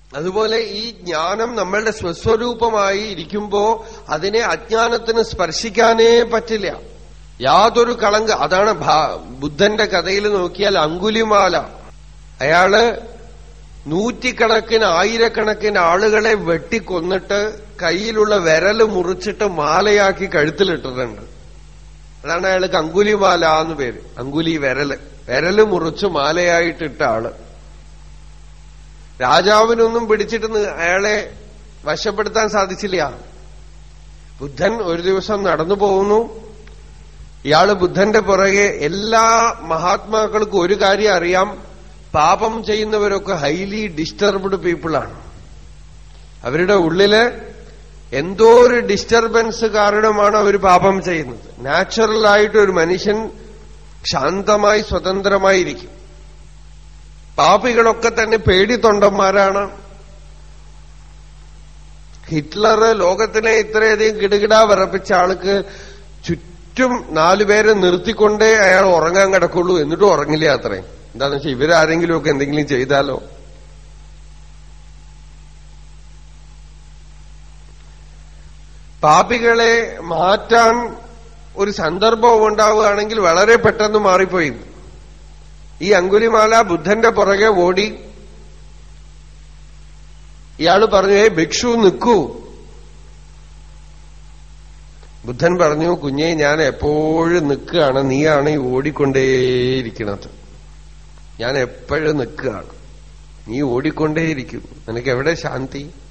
അതുപോലെ ഈ ജ്ഞാനം നമ്മളുടെ സ്വസ്വരൂപമായി ഇരിക്കുമ്പോ അതിനെ അജ്ഞാനത്തിന് സ്പർശിക്കാനേ പറ്റില്ല. യാതൊരു കളങ്ക്. അതാണ് ബുദ്ധന്റെ കഥയിൽ നോക്കിയാൽ അങ്കുലിമാല, അയാള് നൂറ്റിക്കണക്കിന് ആയിരക്കണക്കിന് ആളുകളെ വെട്ടിക്കൊന്നിട്ട് കയ്യിലുള്ള വിരല് മുറിച്ചിട്ട് മാലയാക്കി കഴുത്തിലിട്ടിട്ടുണ്ട്. അതാണ് അയാൾക്ക് അങ്കുലിമാല എന്ന് പേര്. അങ്കുലി വിരല് മുറിച്ച് മാലയായിട്ടിട്ട ആള്. രാജാവിനൊന്നും പിടിച്ചിട്ട് അയാളെ വശപ്പെടുത്താൻ സാധിച്ചില്ല. ബുദ്ധൻ ഒരു ദിവസം നടന്നു പോകുന്നു. ഇയാള് ബുദ്ധന്റെ പുറകെ. എല്ലാ മഹാത്മാക്കൾക്കും ഒരു കാര്യം അറിയാം, പാപം ചെയ്യുന്നവരൊക്കെ ഹൈലി ഡിസ്റ്റർബ്ഡ് പീപ്പിളാണ്. അവരുടെ ഉള്ളില് എന്തോ ഒരു ഡിസ്റ്റർബൻസ് കാരണമാണ് അവർ പാപം ചെയ്യുന്നത്. നാച്ചുറലായിട്ട് ഒരു മനുഷ്യൻ ശാന്തമായി സ്വതന്ത്രമായിരിക്കും. പാപികളൊക്കെ തന്നെ പേടിത്തൊണ്ടന്മാരാണ്. ഹിറ്റ്ലർ ലോകത്തിനെ ഇത്രയധികം കിടുകിടാ വിറപ്പിച്ച ആൾക്ക് ചുറ്റും 4 പേരെ നിർത്തിക്കൊണ്ടേ അയാൾ ഉറങ്ങാൻ കിടക്കുള്ളൂ. എന്നിട്ടും ഉറങ്ങില്ല അത്രയും. എന്താണെന്ന് വെച്ചാൽ ഇവരാരെങ്കിലുമൊക്കെ എന്തെങ്കിലും ചെയ്താലോ. പാപികളെ മാറ്റാൻ ഒരു സന്ദർഭം ഉണ്ടാവുകയാണെങ്കിൽ വളരെ പെട്ടെന്ന് മാറിപ്പോയി. ഈ അങ്കുലിമാല ബുദ്ധന്റെ പുറകെ ഓടി. ഇയാള് പറഞ്ഞു, ഭിക്ഷു നിൽക്കൂ. ബുദ്ധൻ പറഞ്ഞു, കുഞ്ഞെ, ഞാൻ എപ്പോഴും നിൽക്കുകയാണ്, നീയാണ് ഈ ഓടിക്കൊണ്ടേയിരിക്കുന്നത്. ഞാൻ എപ്പോഴും നിൽക്കുകയാണ്, നീ ഓടിക്കൊണ്ടേയിരിക്കും. നിനക്ക് എവിടെ ശാന്തി?